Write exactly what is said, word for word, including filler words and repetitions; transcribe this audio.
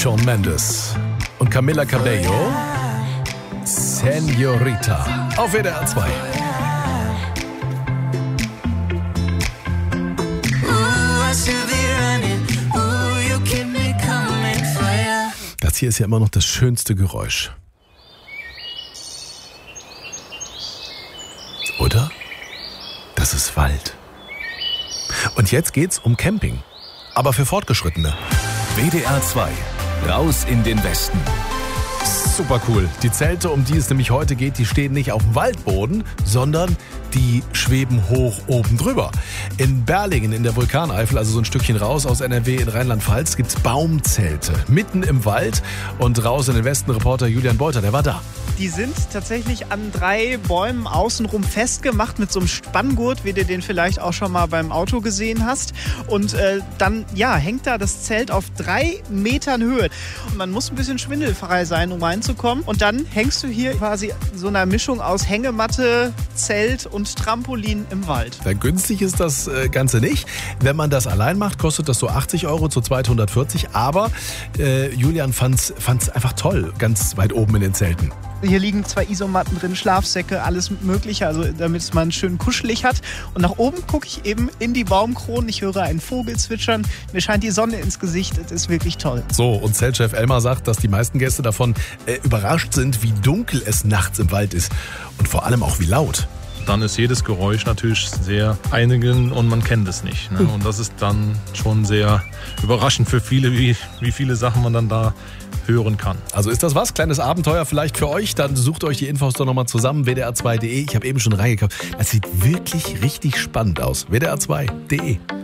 Shawn Mendes und Camila Cabello. Senorita auf W D R zwei. Das hier ist ja immer noch das schönste Geräusch. Oder? Das ist Wald. Und jetzt geht's um Camping. Aber für Fortgeschrittene. W D R zwei. Raus in den Westen. Super cool. Die Zelte, um die es nämlich heute geht, die stehen nicht auf dem Waldboden, sondern die schweben hoch oben drüber. In Berlingen in der Vulkaneifel, also so ein Stückchen raus aus N R W in Rheinland-Pfalz, gibt's Baumzelte mitten im Wald. Und raus in den Westen, Reporter Julian Beuter, der war da. Die sind tatsächlich an drei Bäumen außenrum festgemacht mit so einem Spanngurt, wie du den vielleicht auch schon mal beim Auto gesehen hast. Und äh, dann ja, hängt da das Zelt auf drei Metern Höhe. Und man muss ein bisschen schwindelfrei sein, um reinzukommen. Und dann hängst du hier quasi so einer Mischung aus Hängematte, Zelt und Trampolin im Wald. Na, günstig ist das äh, Ganze nicht. Wenn man das allein macht, kostet das so achtzig Euro, zu zweit hundertvierzig. Aber äh, Julian fand's, fand's einfach toll, ganz weit oben in den Zelten. Hier liegen zwei Isomatten drin, Schlafsäcke, alles Mögliche, also damit man schön kuschelig hat. Und nach oben gucke ich eben in die Baumkronen, ich höre einen Vogel zwitschern, mir scheint die Sonne ins Gesicht, es ist wirklich toll. So, und Zeltchef Elmar sagt, dass die meisten Gäste davon äh, überrascht sind, wie dunkel es nachts im Wald ist und vor allem auch wie laut. Dann ist jedes Geräusch natürlich sehr einigend und man kennt es nicht. Ne? Und das ist dann schon sehr überraschend für viele, wie, wie viele Sachen man dann da hören kann. Also ist das was? Kleines Abenteuer vielleicht für euch? Dann sucht euch die Infos doch nochmal zusammen. W D R zwei punkt de. Ich habe eben schon reingekauft. Das sieht wirklich richtig spannend aus. W D R zwei punkt de.